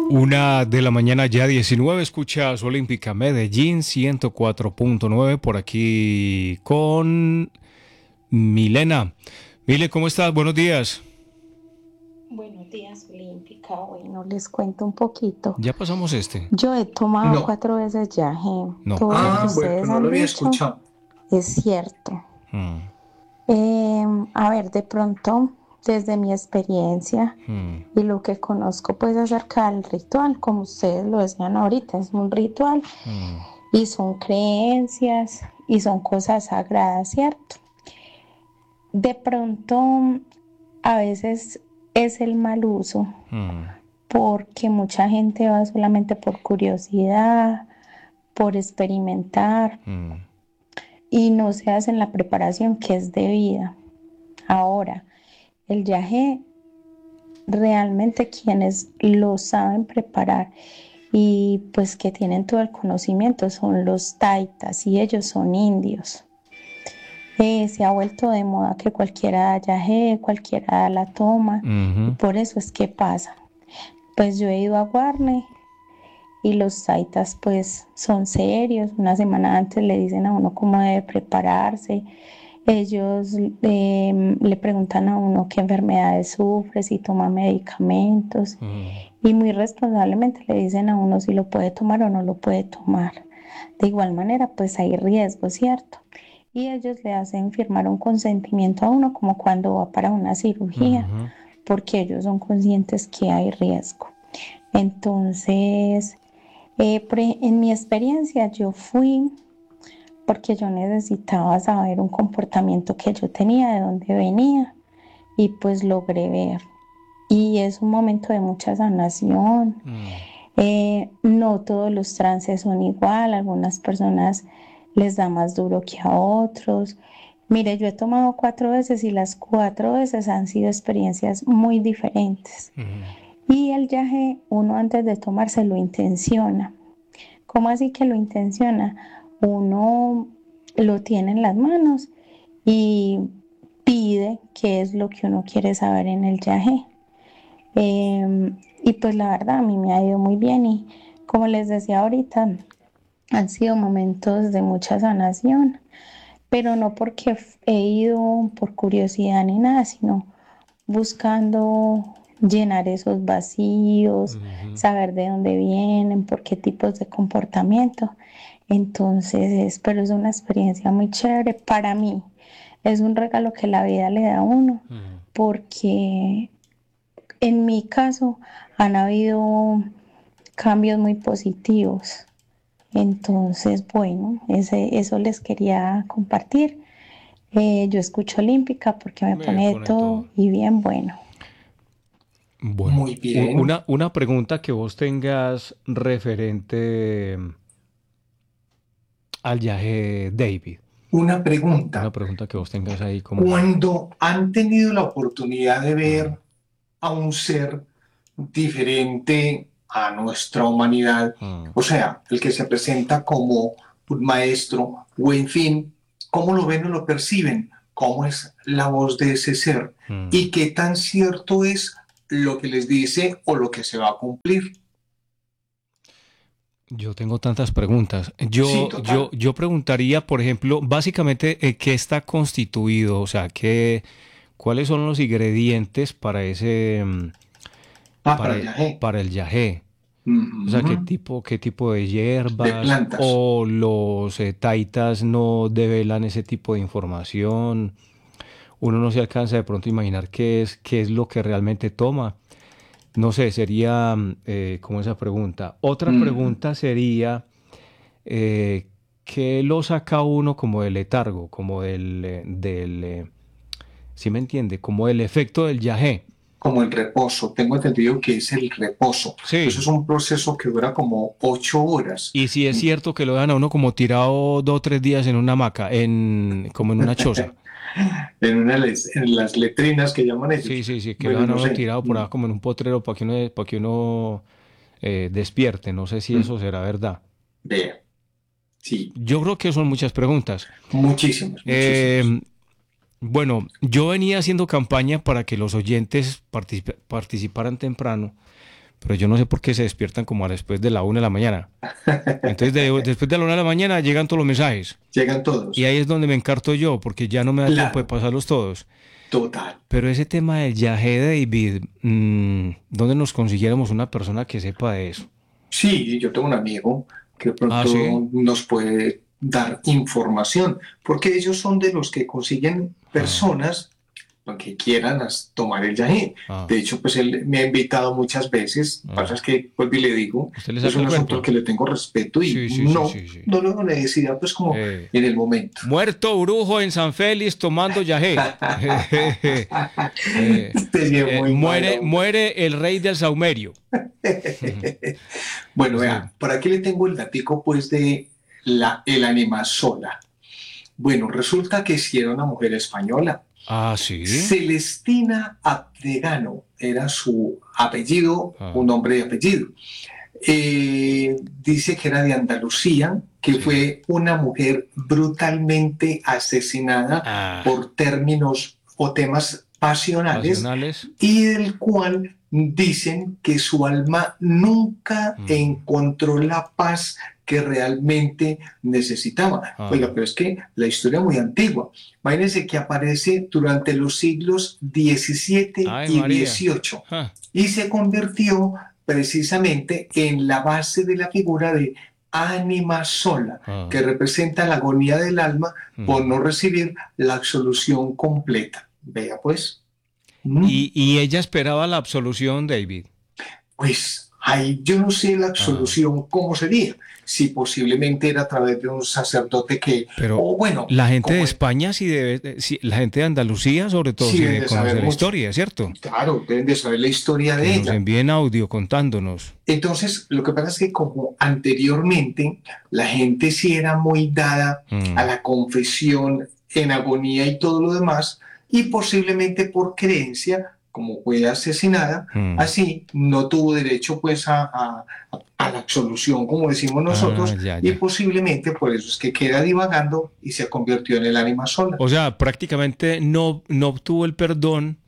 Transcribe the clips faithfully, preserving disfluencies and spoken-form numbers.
Una de la mañana ya diecinueve, escuchas Olímpica Medellín ciento cuatro punto nueve por aquí con Milena. Mile, ¿cómo estás? Buenos días. Buenos días, Olímpica. Bueno, les cuento un poquito. Ya pasamos este. Yo he tomado No. cuatro veces yaje. No. Todo lo que Ah, bueno, ustedes pues no lo han había dicho escuchado. es cierto. Hmm, Eh, a ver, de pronto, desde mi experiencia hmm, y lo que conozco pues acerca del ritual, como ustedes lo decían ahorita, es un ritual hmm, y son creencias y son cosas sagradas, ¿cierto? De pronto, a veces es el mal uso, hmm, porque mucha gente va solamente por curiosidad, por experimentar hmm. y no se hacen la preparación que es debida. Ahora, el yagé, realmente quienes lo saben preparar y pues que tienen todo el conocimiento son los taitas y ellos son indios. Eh, se ha vuelto de moda que cualquiera da yagé, cualquiera la toma y Ujú. por eso es que pasa. Pues yo he ido a Guarne y los taitas pues son serios. Una semana antes le dicen a uno cómo debe prepararse. Ellos eh, le preguntan a uno qué enfermedades sufre, si toma medicamentos Mm, y muy responsablemente le dicen a uno si lo puede tomar o no lo puede tomar. De igual manera pues hay riesgo, ¿cierto? Y ellos le hacen firmar un consentimiento a uno como cuando va para una cirugía, ujú, porque ellos son conscientes que hay riesgo. Entonces, eh, pre- en mi experiencia yo fui porque yo necesitaba saber un comportamiento que yo tenía, de dónde venía, y pues logré ver. Y es un momento de mucha sanación. mm. Eh, no todos los trances son igual, algunas personas les da más duro que a otros. Mire, yo he tomado cuatro veces y las cuatro veces han sido experiencias muy diferentes. Ujú. Y el yaje, uno antes de tomarse lo intenciona. ¿Cómo así que lo intenciona? Uno lo tiene en las manos y pide qué es lo que uno quiere saber en el yaje. Eh, y pues la verdad a mí me ha ido muy bien y como les decía ahorita, han sido momentos de mucha sanación, pero no porque f- he ido por curiosidad ni nada, sino buscando llenar esos vacíos, Ujú. saber de dónde vienen, por qué tipos de comportamiento. Entonces, es, pero es una experiencia muy chévere para mí. Es un regalo que la vida le da a uno, Mm. porque en mi caso han habido cambios muy positivos. Entonces, bueno, ese, eso les quería compartir. Eh, yo escucho Olímpica porque me Me pone de pone todo. todo y bien bueno. Bueno, Muy u- bien. una, una pregunta que vos tengas referente al viaje David. Una Una pregunta. pregunta que vos tengas ahí como... Cuando han tenido la oportunidad de Mm, ver a un ser diferente a nuestra humanidad, mm, o sea, el que se presenta como un maestro, o en fin, ¿cómo lo ven o lo perciben? ¿Cómo es la voz de ese ser? mm. ¿Y qué tan cierto es lo que les dice o lo que se va a cumplir? Yo tengo tantas preguntas. Sí, Yo, yo, total. yo preguntaría, por ejemplo, básicamente, eh, ¿qué está constituido? O sea, ¿qué, cuáles son los ingredientes para ese, mm, Ah, para para, el viaje. para el yagé? O sea, ¿qué Ujú. tipo, qué tipo de De hierbas plantas. o los eh, taitas no develan ese tipo de información? Uno no se alcanza de pronto a imaginar qué es, qué es lo que realmente toma. No sé, sería mm, eh, como esa pregunta. Otra Ujú. pregunta sería, eh, ¿qué lo saca uno como del letargo, como del, eh, del eh, ¿sí me entiende? Como el efecto del yagé. Como el reposo. Tengo entendido que es el reposo. Eso es Sí. un proceso que dura como ocho horas. Y si es cierto que lo dejan a uno como tirado dos o tres días en una hamaca, en, como en una choza. En, una, les- en las letrinas que llaman Sí, ellos. sí, sí, que lo Bueno, dejan a no uno sé. tirado por Mm, abajo como en un potrero para que uno, para que uno eh, despierte. No sé si mm. eso será verdad. Vea, sí, Yo creo que son muchas preguntas. muchísimos, muchísimos. Eh, bueno, yo venía haciendo campaña para que los oyentes particip- participaran temprano, pero yo no sé por qué se despiertan como a después de la una de la mañana. Entonces, de- después de la una de la mañana llegan todos los mensajes. Llegan Y todos. ahí es donde me encarto yo, porque ya no me da tiempo de Claro, pasarlos todos. total. Pero ese tema del yaje, David, mm, ¿dónde nos consiguiéramos una persona que sepa de eso? Sí, yo tengo un amigo que de Ah, sí. pronto nos puede dar información, porque ellos son de los que consiguen Ah, personas que quieran as- tomar el yagé. ah, De hecho, pues él me ha invitado muchas veces. Pasa ah. es que, pues, y le digo, ¿Usted le es saca un el asunto al cuento? que le tengo respeto y Sí, sí, sí, no, sí, sí. no lo necesidad, pues como Eh, en el momento. muerto brujo en San Félix tomando yagé. Eh, Sería eh, muy mal, muere, hombre. muere el rey del saumerio. Bueno, Sí. vea, por aquí le tengo el datico, pues, de la, el animasola. Bueno, resulta que si era una mujer española. Ah, sí. Celestina Abdegano era su apellido, un Ah, nombre y apellido. Eh, dice que era de Andalucía, que sí. fue una mujer brutalmente asesinada Ah, por términos o temas pasionales pasionales. y del cual dicen que su alma nunca Mm, encontró la paz que realmente necesitaba. Oiga, ah. pero es que la historia es muy antigua. Imagínense que aparece durante los siglos diecisiete Ay, y María. dieciocho Ah, y se convirtió precisamente en la base de la figura de ánima sola, ah, que representa la agonía del alma por mm. no recibir la absolución completa. Vea pues. Mm. Y, y ella esperaba la absolución, David. Pues ahí yo no sé la Ah, absolución cómo sería, si posiblemente era a través de un sacerdote que, pero o bueno, la gente de como España sí debe, eh, sí, la gente de Andalucía sobre todo sí sí deben debe de saber conocer la mucho, historia, ¿cierto? claro, deben de saber la historia Que de nos ella. envíen audio contándonos. Entonces, lo que pasa es que como anteriormente la gente sí era muy dada a Mm, la confesión en agonía y todo lo demás, y posiblemente por creencia, como fue asesinada, mm. así no tuvo derecho pues a, a, a la absolución, como decimos Ah, nosotros, ya, y ya. posiblemente por eso es que queda divagando y se convirtió en el ánima sola. O sea, prácticamente no, no obtuvo el perdón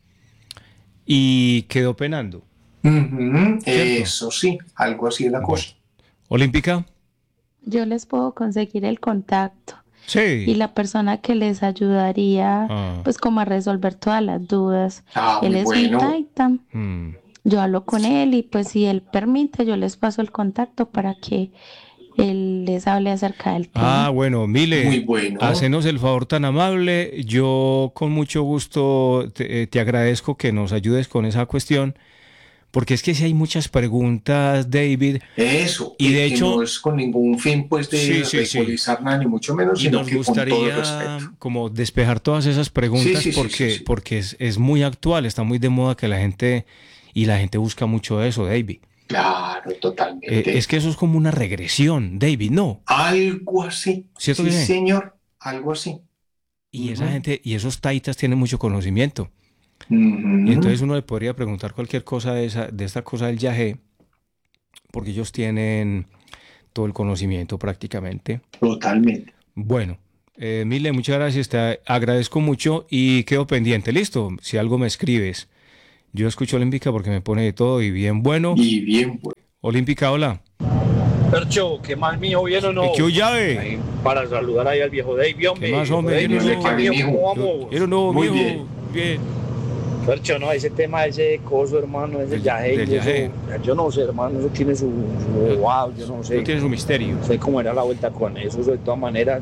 y quedó penando, Ujú, ¿cierto? eso sí, algo así es la Bueno, cosa. Olímpica, Yo les puedo conseguir el contacto y sí. la persona que les ayudaría, Ah, pues como a resolver todas las dudas. Ah, Él muy es mi bueno. taita. mm. Yo hablo con él y pues si él permite, yo les paso el contacto para que él les hable acerca del Ah, tema. bueno, Muy Mile, bueno. hacenos el favor tan amable. Yo con mucho gusto te, eh, te agradezco que nos ayudes con esa cuestión, porque es que si hay muchas preguntas, David, Eso, y y de que no hecho, es con ningún fin pues sí, de sí, sí. ridiculizar nada, ni mucho menos, Y sino nos que con todo el gustaría respeto. como despejar todas esas Sí, preguntas sí, sí, sí, porque, sí. porque es, es muy actual, está muy de moda que la gente, y la gente busca mucho eso, David. Claro, Eh, es totalmente. que eso es como una regresión, David, ¿no? Algo así. ¿Cierto Sí, que sí? señor, algo así. Y esa Ujú, gente, y esos taitas tienen mucho conocimiento. Y entonces ujú, uno le podría preguntar cualquier cosa de, esa, de esta cosa del yagé, porque ellos tienen todo el conocimiento prácticamente. totalmente. Bueno, eh, Mile, muchas gracias, te agradezco mucho y quedo pendiente. Listo, si algo me escribes. Yo escucho Olímpica porque me pone de todo y bien bueno. Y bien, pues. Olímpica, hola. Percho, ¿qué más mío? ¿Bien o Eh, no? ¿Qué hubo, llave? Ahí, para saludar ahí al viejo Davey, ¿Qué hombre. más, Viejo hombre? Davey, ¿Bien o ¿Cómo ¿usted le qué fue, no? viejo? mijo? ¿Cómo Yo, vamos? ¿bien o no, Muy mijo? bien. Bien. Percho, no, ese tema, ese coso, hermano, ese Del, ya- del yajey, eso, yagé. yo no sé, hermano, eso tiene su, su Eso, bobado, yo no eso sé. tiene su misterio. No sé cómo era la vuelta con eso, eso de todas maneras,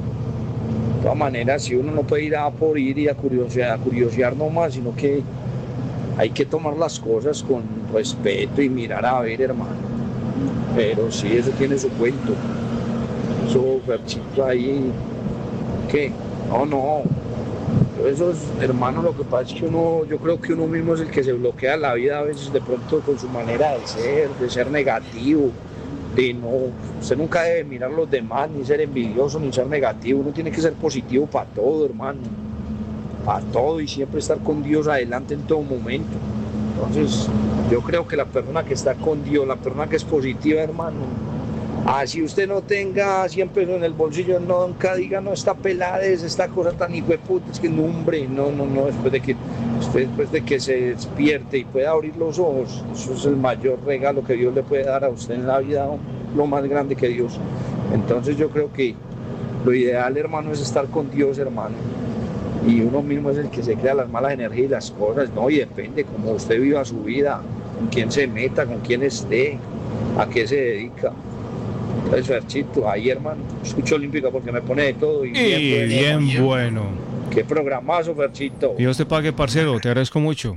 de todas maneras, si uno no puede ir a por ir y a curiosear, a curiosear nomás, sino que hay que tomar las cosas con respeto y mirar a ver, hermano. Pero sí, eso tiene su cuento. Eso, Perchito, ahí, ¿qué? No, no. Eso es, hermano, lo que pasa es que uno, yo creo que uno mismo es el que se bloquea la vida a veces de pronto con su manera de ser, de ser negativo, de no, usted nunca debe mirar a los demás, ni ser envidioso, ni ser negativo, uno tiene que ser positivo para todo, hermano, para todo y siempre estar con Dios adelante en todo momento. Entonces, yo creo que la persona que está con Dios, la persona que es positiva, hermano, así usted no tenga cien pesos en el bolsillo, no, nunca diga, no, esta pelada es esta cosa tan hijo de puta, es que no, hombre, no, no, no, después de que Usted después de que se despierte y pueda abrir los ojos, eso es el mayor regalo que Dios le puede dar a usted en la vida, lo más grande que Dios. Entonces yo creo que lo ideal, hermano, es estar con Dios, hermano. Y uno mismo es el que se crea las malas energías y las cosas, ¿no? Y depende cómo usted viva su vida, con quién se meta, con quién esté, a qué se dedica. Entonces, Ferchito, ahí, hermano, escucho Olímpica porque me pone de todo. Y, Y bien, bueno, bien hermano. bueno. Qué programazo, Ferchito. Dios te pague, parcero, te agradezco mucho.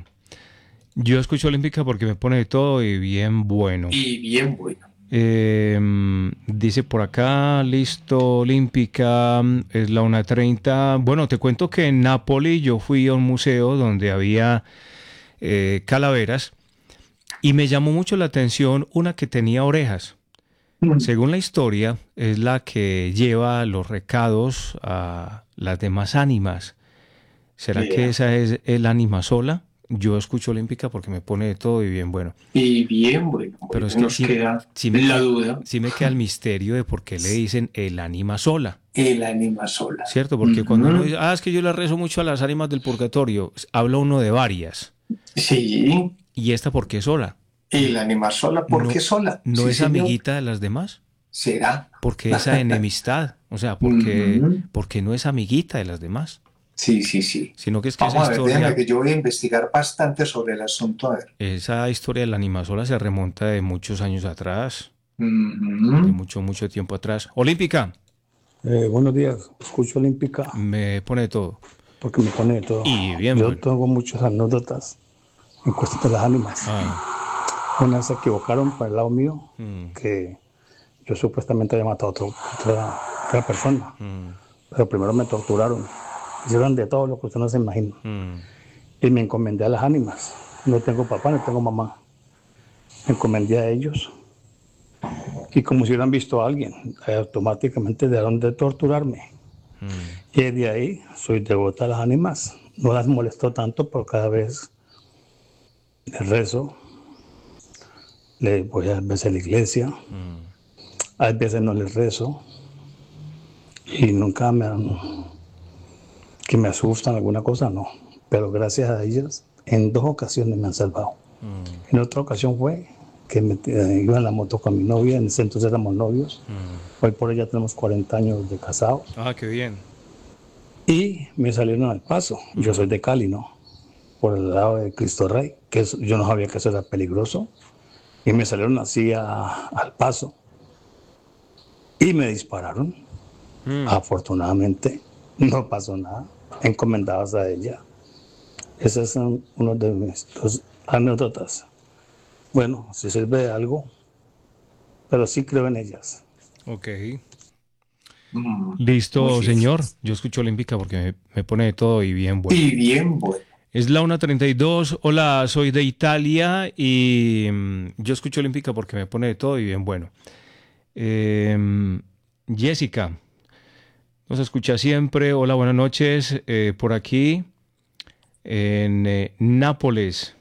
Yo escucho Olímpica porque me pone de todo y bien bueno. Y bien bueno. Eh, dice por acá, listo, Olímpica, es la una treinta. Bueno, te cuento que en Nápoles yo fui a un museo donde había eh, calaveras y me llamó mucho la atención una que tenía orejas. Según la historia, es la que lleva los recados a las demás ánimas. ¿Será Yeah. que esa es el ánima sola? Yo escucho Olímpica porque me pone de todo y bien bueno. Y bien bueno. Pero Bueno, es que nos sí, queda sí me la queda, duda. sí me queda el misterio de por qué le dicen el ánima sola. El ánima sola. ¿Cierto? Porque Ujú. cuando uno dice, ah, es que yo le rezo mucho a las ánimas del purgatorio, habla uno de varias. Sí, ¿Y esta por qué sola? el ánima sola, ¿por No, qué sola? ¿no Sí, es señor. amiguita de las demás? ¿Será? Porque esa enemistad, o sea, porque, Ujú. porque no es amiguita de las demás, Sí, sí, sí. sino que es que esa Vamos a ver, déjame historia, que yo voy a investigar bastante sobre el asunto. A ver. esa historia de la animasola se remonta de muchos años atrás, de Ujú. mucho, mucho tiempo atrás. Olímpica, Eh, buenos días, escucho Olímpica me pone de todo. porque me pone de todo. Y bien Yo bueno. tengo muchas anécdotas en cuestión de las ánimas. Ah, Una se equivocaron para el lado mío, mm, que yo supuestamente había matado a otro- otra, otra persona, mm, pero primero me torturaron. Hicieron de todo lo que usted no se imagina. mm, Y me encomendé a las ánimas. No tengo papá, no tengo mamá. Me encomendé a ellos. Y como si hubieran visto a alguien, eh, automáticamente dejaron de torturarme. mm, Y de ahí soy devota a las ánimas. No las molesto tanto, pero cada vez les rezo. Le voy a veces a la iglesia. mm. A veces no les rezo. Y nunca me han, que me asustan alguna cosa, no. Pero gracias a ellas, en dos ocasiones me han salvado. En otra ocasión fue que me, eh, iba en la moto con mi novia, en ese entonces éramos novios. Hoy por hoy ya tenemos cuarenta años de casados. Ah, qué bien. Y me salieron al paso. Yo soy de Cali, ¿no? Por el lado de Cristo Rey, que es- yo no sabía que eso era peligroso. Y me salieron así a- al paso. Y me dispararon. Mm. Afortunadamente, no pasó nada. Encomendados a ella. Esas son uno de mis dos anécdotas. Bueno, si sirve de algo, pero sí creo en ellas. Ok. Mm. Listo, Muy bien. señor. Yo escucho Olímpica porque me, me pone de todo y bien bueno. Y bien bueno. Es la una treinta y dos. Hola, soy de Italia y mm, yo escucho Olímpica porque me pone de todo y bien bueno. Eh, Jessica, nos escucha siempre. Hola, buenas noches. Eh, por aquí en eh, Nápoles.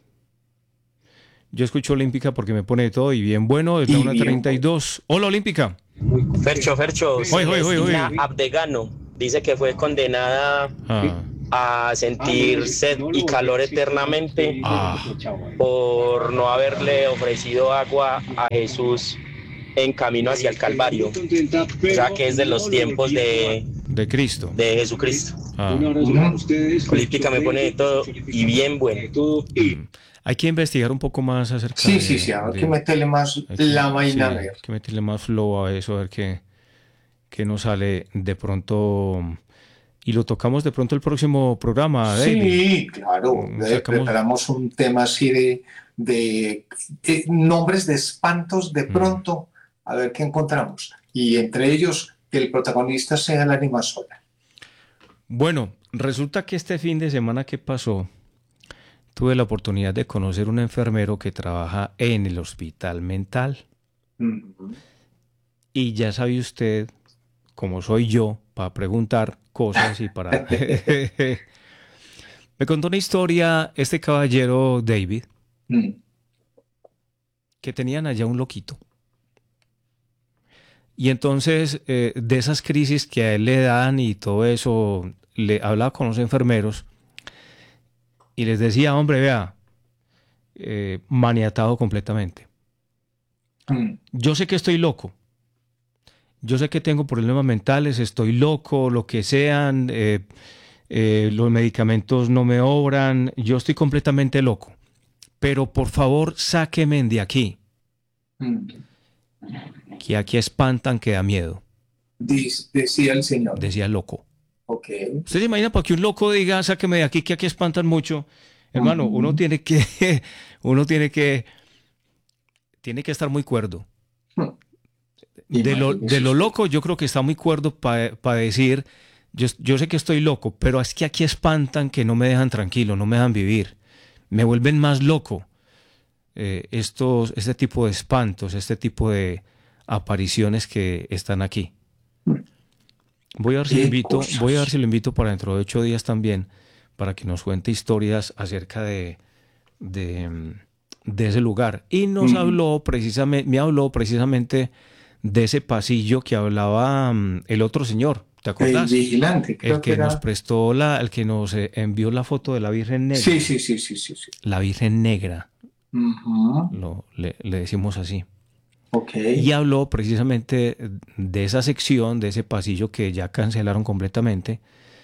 Yo escucho Olímpica porque me pone de todo y bien bueno. Es la Y una bien treinta y dos. Hola, Olímpica. Fercho, Fercho, Oye, oye, oye, Celestina oye. Abdegano dice que fue condenada Ah, a sentir sed y calor eternamente ah, por no haberle ofrecido agua a Jesús en camino hacia el Calvario. O sea que es de los tiempos de, de Cristo. de Jesucristo. Ah. Olímpica me pone de todo y bien bueno. Hay que investigar un poco más acerca Sí, de... sí, sí. Hay de- que meterle más hay que- la vaina a sí, ver. hay que meterle más flow a eso, a ver qué, qué nos sale de pronto. Y lo tocamos de pronto el próximo programa, David. Sí, claro. Mm, Eh, sacamos- Preparamos un tema así de, de eh, nombres de espantos de Mm. pronto, a ver qué encontramos. Y entre ellos, que el protagonista sea la ánima sola. Bueno, resulta que este fin de semana que pasó, tuve la oportunidad de conocer un enfermero que trabaja en el hospital mental. Ujú. Y ya sabe usted, como soy yo, para preguntar cosas y para... Me contó una historia este caballero David, Mm. que tenían allá un loquito. Y entonces, eh, de esas crisis que a él le dan y todo eso, le hablaba con los enfermeros y les decía, hombre, vea, eh, maniatado completamente. Mm. Yo sé que estoy loco. Yo sé que tengo problemas mentales, estoy loco, lo que sean, eh, eh, los medicamentos no me obran, yo estoy completamente loco. Pero por favor, sáqueme de aquí, Mm. que aquí espantan, que da miedo, Dice- decía el Señor. decía el loco. Ok. ¿Usted se imagina para que un loco diga, sáqueme de aquí, que aquí espantan mucho? Hermano, Ujú. uno tiene que, uno tiene que, tiene que estar muy cuerdo. De lo, Imagínese de lo usted. loco, yo creo que está muy cuerdo para decir, yo, yo sé que estoy loco, pero es que aquí espantan, que no me dejan tranquilo, no me dejan vivir. Me vuelven más loco eh, estos, este tipo de espantos, este tipo de apariciones que están aquí. Voy a ver si lo Qué invito, cosas. voy a ver si lo invito para dentro de ocho días también, para que nos cuente historias acerca de, de, mm, de ese lugar. Y nos Ujú. habló precisamente, me habló precisamente de ese pasillo que hablaba mm, el otro señor, ¿te El acordás? vigilante, creo El que que nos era. prestó la, el que nos eh, envió la foto de la Virgen Negra. Sí, sí, sí, sí, sí, sí. La Virgen Negra, Ujú. lo, le, le decimos así. Ok. Y habló precisamente de esa sección, de ese pasillo que ya cancelaron completamente.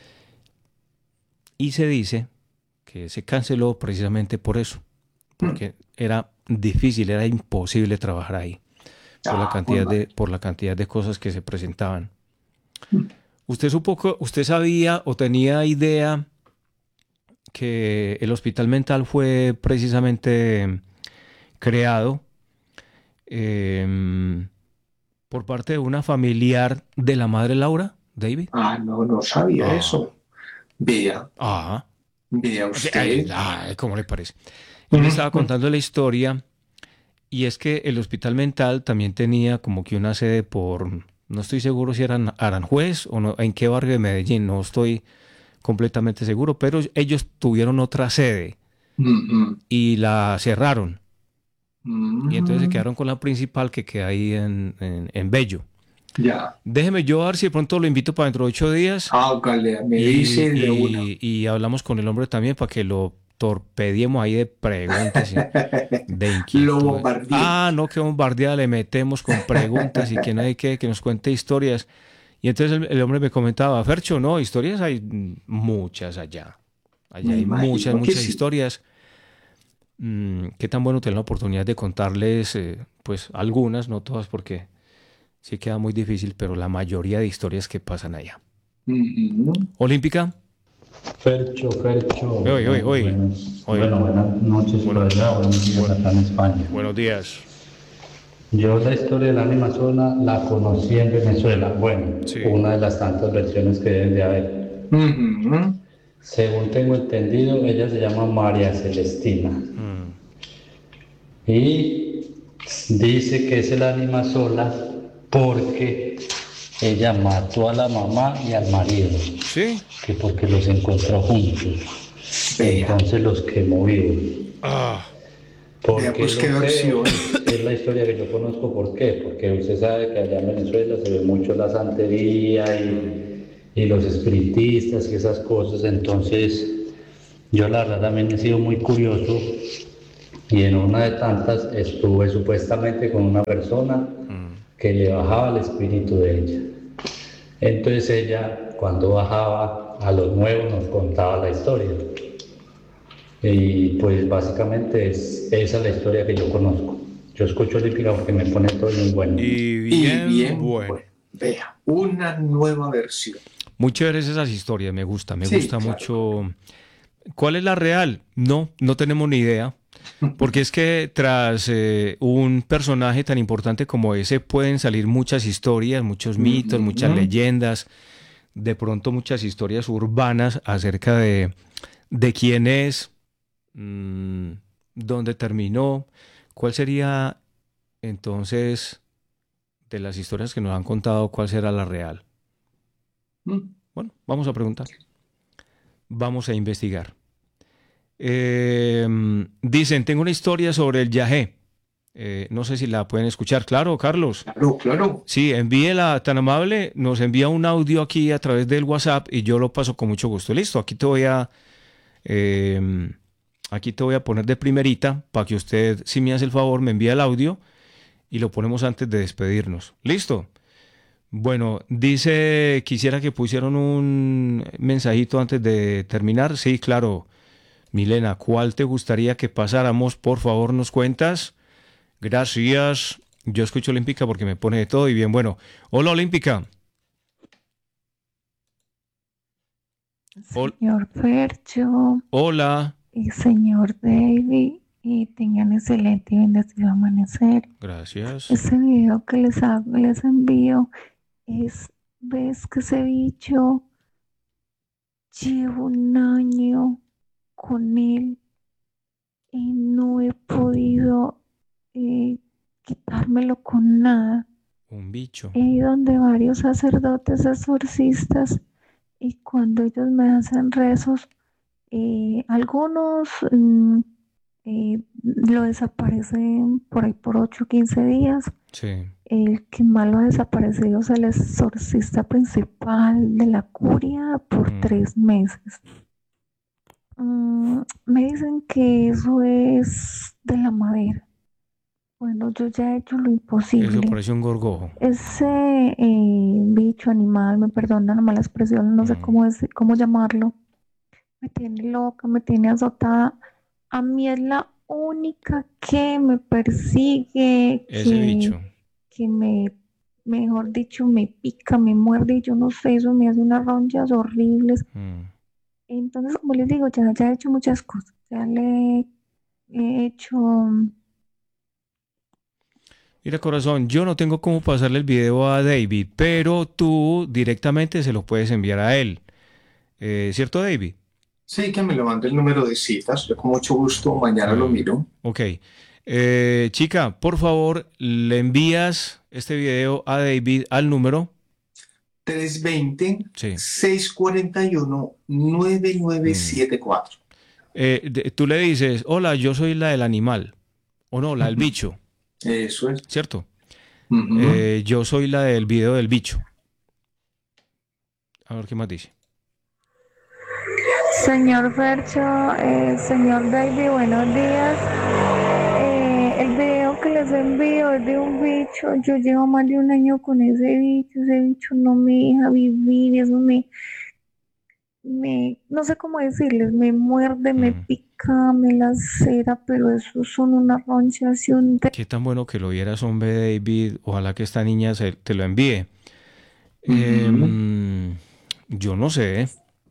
Y se dice que se canceló precisamente por eso, porque era difícil, era imposible trabajar ahí, por la Ah, cantidad muy de, mal. por la cantidad de cosas que se presentaban. Mm. ¿Usted supo, que- usted sabía o tenía idea que el hospital mental fue precisamente creado eh, por parte de una familiar de la madre Laura, David? Ah, no, no sabía Ah, eso. Vea, ah, vea ay, usted. ay, ¿cómo le parece? Él me estaba Ujú. contando la historia y es que el hospital mental también tenía como que una sede por, no estoy seguro si eran Aranjuez o no, en qué barrio de Medellín, no estoy completamente seguro, pero ellos tuvieron otra sede Ujú. y la cerraron. Y entonces se Mm. quedaron con la principal que queda ahí en, en, en Bello. Ya. Déjeme yo a ver si de pronto lo invito para dentro de ocho días Hágale, me y, dice de una. y, y hablamos con el hombre también para que lo torpediemos ahí de preguntas y de Lo inquietudes. bombardeé. Ah, no, que bombardea, le metemos con preguntas y que no hay que, que nos cuente historias. Y entonces el, el hombre me comentaba, Fercho, no, historias hay muchas allá. Allá Me hay muchas, imagino que muchas sí. historias. Mm, qué tan bueno tener la oportunidad de contarles, eh, pues algunas, no todas, porque sí queda muy difícil, pero la mayoría de historias que pasan allá. Ujú. Olímpica. Fercho, Fercho, Oye, oye, oye. buenos- Oye. bueno, buenas noches Bueno. por allá, buenos días Bueno. acá en España. Buenos días. Yo la historia de la ánima sola la conocí en Venezuela, bueno, Sí. una de las tantas versiones que deben de haber. Ujú. Según tengo entendido, ella se llama María Celestina Mm, y dice que es el ánima sola porque ella mató a la mamá y al marido, ¿Sí? que porque los encontró juntos, Vea. entonces los quemó vivos. Ah, ¿Por Vea, qué pues, lo qué creo? versión. Es la historia que yo conozco. ¿Por qué? Porque usted sabe que allá en Venezuela se ve mucho la santería y, y los espiritistas y esas cosas. Entonces, yo la verdad también he sido muy curioso y en una de tantas estuve supuestamente con una persona mm, que le bajaba el espíritu de ella. Entonces ella, cuando bajaba a los nuevos, nos contaba la historia. Y pues básicamente es esa es la historia que yo conozco. Yo escucho Olímpica porque me pone todo muy bueno. y Y bien, bien, bueno. bueno. Vea, una nueva versión. Muy chéveres esas historias, me gusta, me Sí, gusta claro. mucho. ¿Cuál es la real? No, no tenemos ni idea. Porque es que tras eh, un personaje tan importante como ese pueden salir muchas historias, muchos mitos, Ujú. muchas leyendas, de pronto muchas historias urbanas acerca de, de quién es, mm, dónde terminó, cuál sería entonces de las historias que nos han contado, cuál será la real. Mm. Bueno, vamos a preguntar, vamos a investigar. Eh, dicen, tengo una historia sobre el yagé. Eh, no sé si la pueden escuchar. Claro, Carlos. Claro, claro. Sí, envíela, tan amable, nos envía un audio aquí a través del WhatsApp y yo lo paso con mucho gusto. Listo, aquí te voy a, eh, aquí te voy a poner de primerita para que usted, si me hace el favor, me envíe el audio y lo ponemos antes de despedirnos. ¿Listo? Bueno, dice, quisiera que pusieran un mensajito antes de terminar. Sí, claro. Milena, ¿cuál te gustaría que pasáramos? Por favor, nos cuentas. Gracias. Yo escucho Olímpica porque me pone de todo y bien. Bueno, hola Olímpica. Hol- Señor Fercho hola. y señor David, y tengan excelente y bendecido amanecer. Gracias. Ese video que les hago, les envío, es, ves que ese bicho llevo un año con él y no he podido eh, quitármelo con nada. Un bicho. He ido donde varios sacerdotes exorcistas y cuando ellos me hacen rezos, eh, algunos mm, eh, lo desaparecen por ahí por ocho o quince días. Sí. El que más lo ha desaparecido es el exorcista principal de la curia por Mm. tres meses. Mm, me dicen que eso es de la madera. Bueno, yo ya he hecho lo Eso imposible. parece un gorgojo. Ese eh, bicho animal, me perdonan la mala expresión, no sé Mm. cómo es, cómo llamarlo, me tiene loca, me tiene azotada. A mí es la única que me persigue, Ese que, bicho. que me, mejor dicho, me pica, me muerde y yo no sé, eso me hace unas ronchas horribles. Mm. Entonces, como les digo, ya, ya he hecho muchas cosas, ya le he hecho, Mira, corazón, yo no tengo cómo pasarle el video a David, pero tú directamente se lo puedes enviar a él. Eh, ¿cierto, David? Sí, que me lo mande el número de citas. Yo con mucho gusto mañana lo Ah, miro. ok. Eh, chica, por favor, le envías este video a David al número. tres dos cero, Sí. seis cuatro uno, nueve nueve siete cuatro. Eh, de- tú le dices, hola, yo soy la del animal. O no, la del Ujú. bicho, Eso es. ¿cierto? Ujú. Eh, yo soy la del video del bicho. A ver qué más dice. señor Fercho, eh, señor David, buenos días. Eh, el video que les envío es de un bicho. Yo llevo más de un año con ese bicho. Ese bicho no me deja vivir. Eso me, me, no sé cómo decirles, me muerde, me Mm. pica, me lacera, pero eso son unas ronchas y un Qué tan bueno que lo vieras, hombre, David. Ojalá que esta niña se, te lo envíe. Eh, Ujú. mm, yo no sé.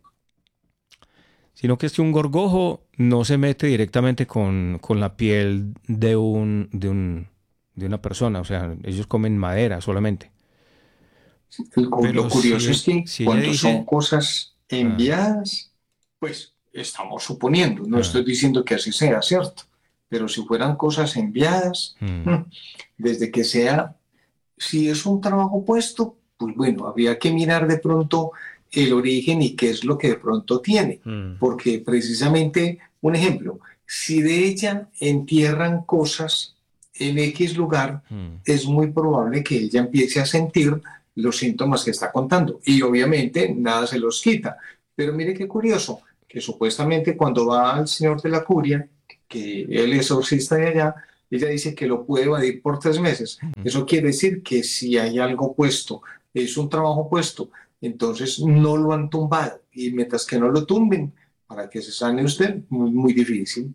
Sino que es que un gorgojo no se mete directamente con, con la piel de un, de un, de una persona. O sea, ellos comen madera solamente. El cu- Lo Pero curioso es si, que si ella cuando son dice, cosas ah, enviadas, pues estamos suponiendo, no estoy ah, diciendo que así sea, ¿cierto? Pero si fueran cosas enviadas, mm, mm, desde que sea, si es un trabajo puesto, pues bueno, habría que mirar de pronto el origen y qué es lo que de pronto tiene, mm, porque precisamente, un ejemplo, si de ella entierran cosas en X lugar, mm. es muy probable que ella empiece a sentir los síntomas que está contando y obviamente nada se los quita. Pero mire qué curioso, que supuestamente cuando va al señor de la curia, que él es exorcista de allá, ella dice que lo puede evadir por tres meses. Eso quiere decir que si hay algo puesto, es un trabajo puesto, entonces no lo han tumbado. Y mientras que no lo tumben, para que se sane usted, muy, muy difícil.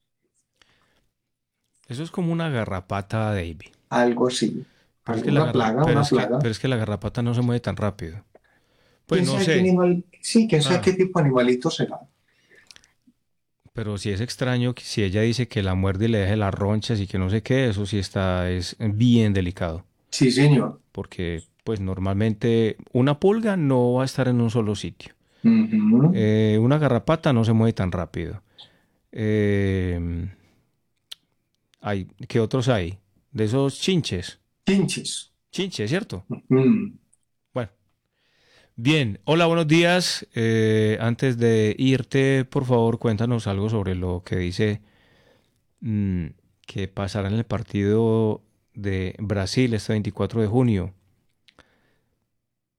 Eso es como una garrapata, David. Algo así. Pero es que la Alguna garra- plaga, pero una es que, plaga. pero es que la garrapata no se mueve tan rápido. Pues ¿Quién no sabe qué sé. animal? Sí, quién sabe Ah, qué tipo de animalito será. pero si es extraño, que si ella dice que la muerde y le deje las ronchas y que no sé qué, eso sí está, es bien delicado. Sí, señor. Porque, pues normalmente una pulga no va a estar en un solo sitio. Ujú. Eh, una garrapata no se mueve tan rápido. Eh, hay, ¿qué otros hay? De esos chinches. Chinches. Chinches, ¿cierto? Mm. Bueno, bien. Hola, buenos días. Eh, antes de irte, por favor, cuéntanos algo sobre lo que dice mm, que pasará en el partido de Brasil este veinticuatro de junio.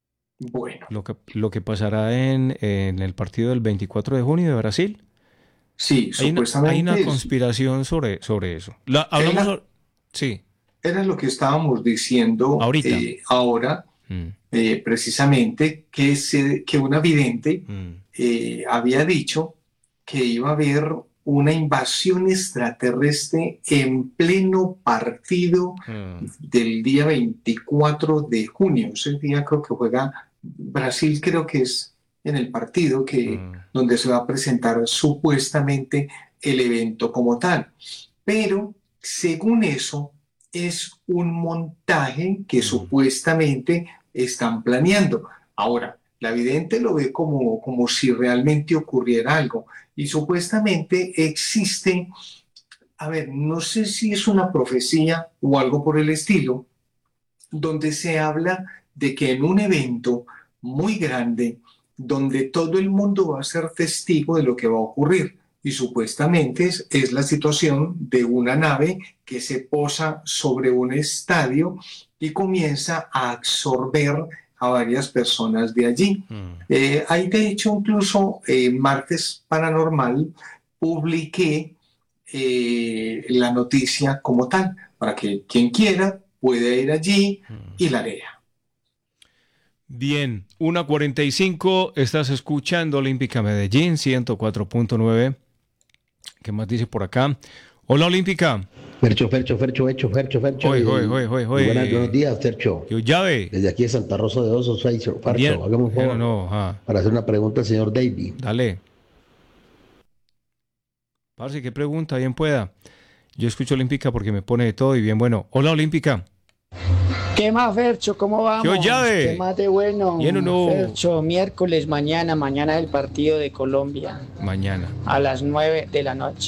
Bueno, Lo que, lo que pasará en, en el partido del veinticuatro de junio de Brasil. Sí, Hay una, hay supuestamente una es- conspiración sobre, sobre eso. La, hablamos... Era- sobre- Sí, era lo que estábamos diciendo ahorita. eh, ahora, Mm, eh, precisamente, que, se, que una vidente mm, eh, había dicho que iba a haber una invasión extraterrestre en pleno partido mm, del día veinticuatro de junio. Ese día creo que juega Brasil, creo que es en el partido que, mm. donde se va a presentar supuestamente el evento como tal. Pero según eso, es un montaje que Mm. supuestamente están planeando. Ahora, la vidente lo ve como, como si realmente ocurriera algo y supuestamente existe, a ver, no sé si es una profecía o algo por el estilo, donde se habla de que en un evento muy grande, donde todo el mundo va a ser testigo de lo que va a ocurrir, y supuestamente es, es la situación de una nave que se posa sobre un estadio y comienza a absorber a varias personas de allí. Mm. Eh, ahí de hecho incluso eh, Martes Paranormal publiqué eh, la noticia como tal, para que quien quiera pueda ir allí y la lea. Bien, una cuarenta y cinco, estás escuchando Olímpica Medellín, ciento cuatro punto nueve. ¿Qué más dice por acá? Hola, Olímpica. Fercho, Fercho, Fercho, Hecho, Fercho, Fercho. Hoy, y- hoy, hoy, hoy, y hoy. buenas- buenos días, Fercho. Yo llave. Desde aquí de Santa Rosa de Osos, Fercho, Fercho, Bien. hágame un favor Bueno, no, ajá. para hacer una pregunta al señor David. Dale. Parce, ¿qué pregunta? Bien pueda. Yo escucho Olímpica porque me pone de todo y bien bueno. Hola, Olímpica. ¿Qué más, Fercho? ¿Cómo vamos? ¿Qué llave? ¿Qué más de bueno? ¿Bien o no? Fercho, miércoles, mañana, mañana el partido de Colombia, Mañana. a las nueve de la noche.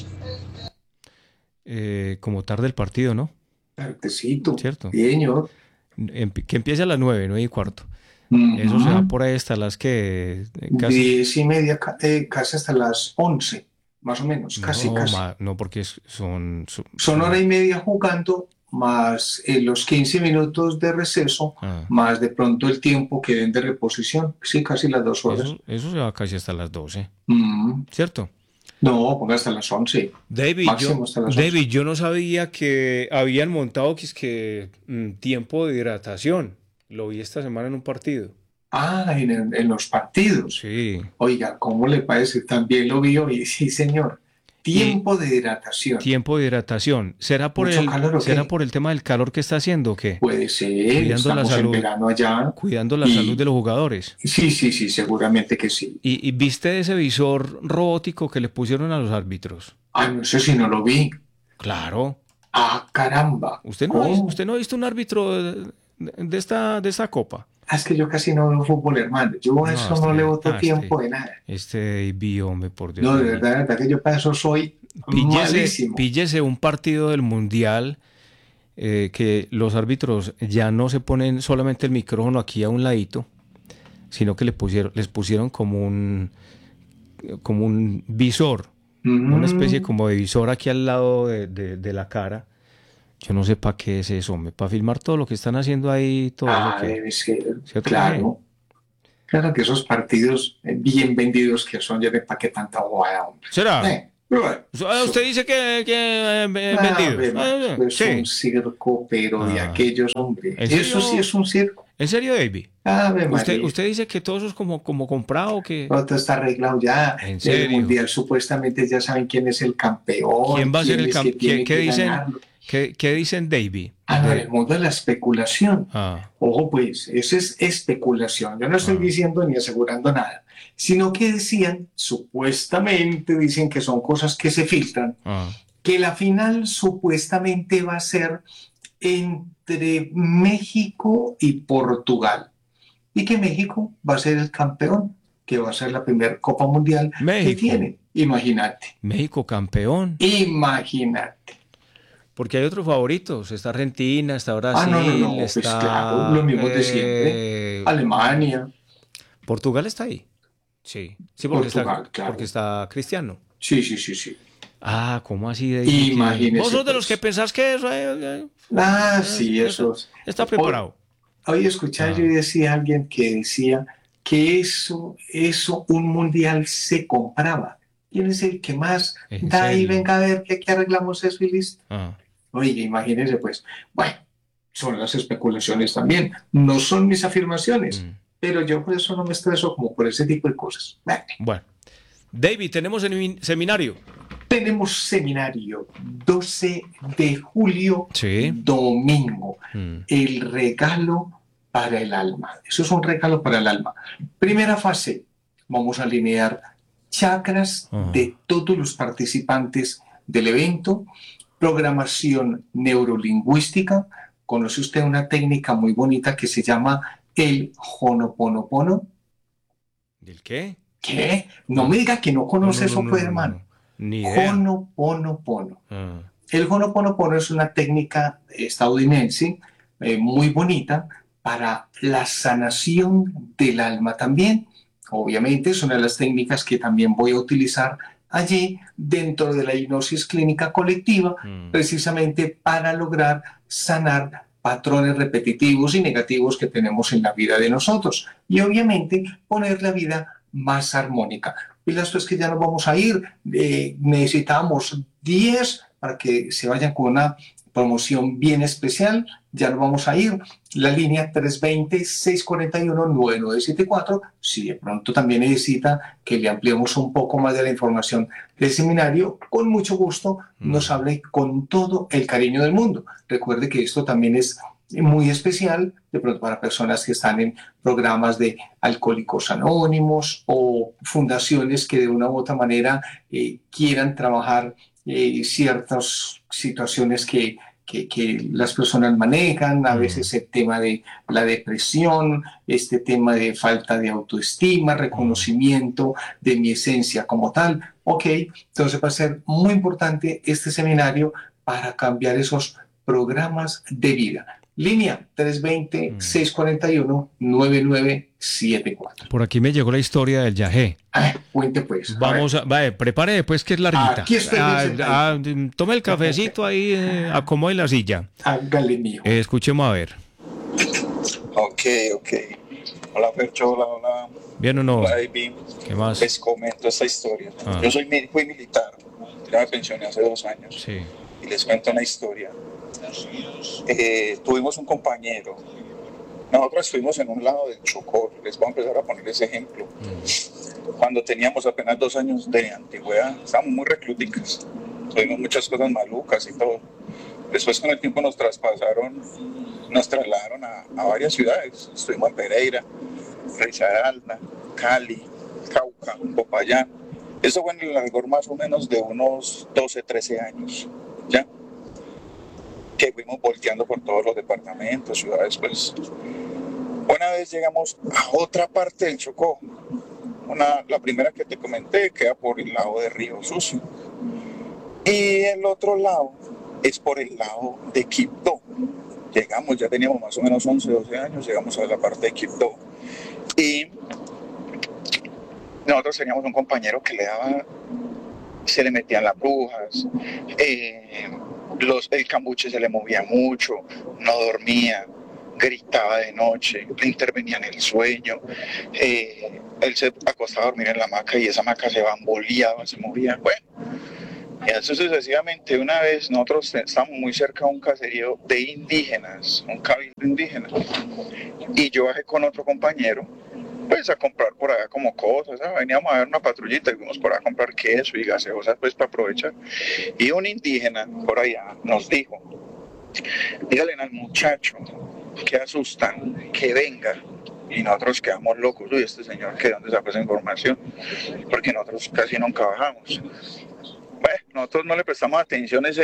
Eh, como tarde el partido, ¿no? Tardecito. Cierto. Sí, señor. Em- que empiece a las nueve, nueve y cuarto. Ujú. Eso se va por ahí hasta las que eh, casi. Diez y media, ca- eh, casi hasta las once, más o menos, casi, no, casi. ma- no, porque es- son, son, Son hora y media jugando, más eh, los quince minutos de receso, Ah. más de pronto el tiempo que den de reposición. Sí, casi las dos horas. Eso, eso se va casi hasta las doce, Mm. ¿cierto? No, ponga hasta las once. David, Máximo yo, hasta las once. David, yo no sabía que habían montado que es que mm, tiempo de hidratación. Lo vi esta semana en un partido. Ah, en, el- en los partidos. Sí. Oiga, ¿cómo le parece? También lo vi hoy. Sí, señor. Tiempo de hidratación. Tiempo de hidratación. ¿Será por ¿Mucho el calor o qué? será por el tema del calor que está haciendo o qué? Puede ser. Cuidando la Estamos en salud. verano allá. Cuidando la Y- salud de los jugadores. Sí, sí, sí, seguramente que sí. ¿Y, y viste ese visor robótico que le pusieron a los árbitros? Ah, no sé si no lo vi. Claro. Ah, caramba. ¿Usted no, ha, ¿Cómo? usted no ha visto un árbitro de, de esta, de esta copa? Ah, es que yo casi no veo fútbol, hermano. Yo a No, eso no este- le boto ah, tiempo este- de nada. Este David, hombre, por Dios. No, de mío. verdad, de verdad que yo para eso soy Píllese, malísimo. píllese un partido del Mundial eh, que los árbitros ya no se ponen solamente el micrófono aquí a un ladito, sino que le pusieron, les pusieron como un, como un visor, Mm. una especie como de visor aquí al lado de, de- de la cara. Yo no sé para qué es eso, hombre, para filmar todo lo que están haciendo ahí, todo Ah, eso que- debe ser. ¿Cierto? Claro. Claro que esos partidos eh, bien vendidos que son, ya de pa' qué tanta bobada, hombre. ¿Será? Eh, bueno, Ah, Usted dice que, que eh, eh, ah, vendidos. ve, Ah, macho, es sí. un circo, pero de Ah. aquellos, hombre. ¿En serio? Eso sí es un circo. ¿En serio, David? Ave ¿Usted, María. usted dice que todo eso es como, como comprado, que No, todo está arreglado ya. ¿En El serio? mundial supuestamente ya saben quién es el campeón. ¿Quién va a ser el es que campeón? tiene ¿Qué, qué que dicen? ganarlo. ¿Qué, qué dicen David? Ah, no, en De- el mundo de la especulación. ah, Ojo, pues, eso es especulación. Yo no estoy Ah. diciendo ni asegurando nada, sino que decían, supuestamente dicen que son cosas que se filtran, ah. que la final supuestamente va a ser entre México y Portugal, y que México va a ser el campeón, que va a ser la primera Copa Mundial que México. tiene. Imagínate, México campeón. imagínate. Porque hay otros favoritos. Está Argentina, está Brasil, Ah, no, no, no, pues está claro, los mismos de eh, siempre. Alemania, Portugal está ahí. Sí, sí, porque, Portugal, está, claro. porque está Cristiano. sí, sí, sí, sí. Ah, ¿cómo así? David? Imagínese, Vos sos de pues. los que pensás que eso eh, eh, Ah, sí, eso- eso es. está preparado. Hoy escuchaba Ah. yo y decía alguien que decía que eso, eso, un mundial se compraba. ¿quién es el que más ¿En da y serio? venga a ver que aquí arreglamos eso y listo? Ah, Oye, imagínense pues, bueno, son las especulaciones también, no son mis afirmaciones, mm. pero yo por eso no me estreso como por ese tipo de cosas. Bueno, Bueno, David, tenemos el seminario. tenemos seminario doce de julio, Sí. domingo, Mm. el regalo para el alma. Eso es un regalo para el alma. Primera fase, vamos a alinear chakras Ajá. de todos los participantes del evento, programación neurolingüística. ¿Conoce usted una técnica muy bonita que se llama el Honoponopono? ¿Del qué? ¿Qué? No, No. me diga que no conoce No, no, eso, no, pues, no, no, hermano. no. Ni idea. Honoponopono. Ah, El Honoponopono es una técnica estadounidense eh, muy bonita para la sanación del alma también. Obviamente es una de las técnicas que también voy a utilizar allí dentro de la hipnosis clínica colectiva, mm. precisamente para lograr sanar patrones repetitivos y negativos que tenemos en la vida de nosotros y obviamente poner la vida más armónica. Y esto es que ya nos vamos a ir, eh, necesitamos diez para que se vayan con una promoción bien especial, ya nos vamos a ir, la línea tres dos cero, seis cuatro uno, nueve nueve siete cuatro, si de pronto también necesita que le ampliemos un poco más de la información del seminario, con mucho gusto nos hable con todo el cariño del mundo. Recuerde que esto también es muy especial, de pronto para personas que están en programas de Alcohólicos Anónimos o fundaciones que de una u otra manera eh, quieran trabajar eh, ciertas situaciones que, que, que las personas manejan, a veces el tema de la depresión, este tema de falta de autoestima, reconocimiento de mi esencia como tal. Ok, entonces va a ser muy importante este seminario para cambiar esos programas de vida. Línea tres dos cero, seis cuatro uno, nueve nueve siete cuatro. Por aquí me llegó la historia del yagé. Ah, cuente pues. A Vamos a, vaya, prepare después que es larguita. Aquí estoy Ah, bien ah, tome el cafecito ahí, eh, acomode la silla. Hágale mío. Eh, escuchemos a ver. Ok, ok. Hola, Fercho, hola, hola. ¿Bien o no? Hola, David. ¿Qué más? Les comento esta historia. Ah. Yo soy, mi- fui militar, ya me pensioné hace dos años. Sí. Y les cuento una historia. Eh, tuvimos un compañero. Nosotros estuvimos en un lado del Chocó. Les voy a empezar a poner ese ejemplo. Cuando teníamos apenas dos años de antigüedad, estábamos muy recluticas. Tuvimos muchas cosas malucas y todo. Después con el tiempo nos traspasaron, nos trasladaron a, a varias ciudades. Estuvimos en Pereira, Risaralda, Cali, Cauca, Popayán. Eso fue en el algor más o menos de unos doce, trece años, ¿ya? Que fuimos volteando por todos los departamentos, ciudades, pues. Una vez llegamos a otra parte del Chocó. Una, la primera que te comenté queda por el lado de Río Sucio. Y el otro lado es por el lado de Quibdó. Llegamos, ya teníamos más o menos once, doce años, llegamos a la parte de Quibdó. Y nosotros teníamos un compañero que le daba, se le metían las brujas, eh, los, el cambuche se le movía mucho, no dormía, gritaba de noche, le intervenía en el sueño, eh, él se acostaba a dormir en la hamaca y esa hamaca se bamboleaba, se movía, bueno. Y así sucesivamente, una vez nosotros estábamos muy cerca de un caserío de indígenas, un cabildo indígena, y yo bajé con otro compañero, pues a comprar por allá como cosas, ¿sabes? Veníamos a ver una patrullita y fuimos por allá a comprar queso y gaseosas pues para aprovechar. Y un indígena por allá nos dijo, díganle al muchacho que asustan, que venga. Y nosotros quedamos locos, uy, este señor, ¿que dónde sacó esa información? Porque nosotros casi nunca bajamos. Bueno, nosotros no le prestamos atención ese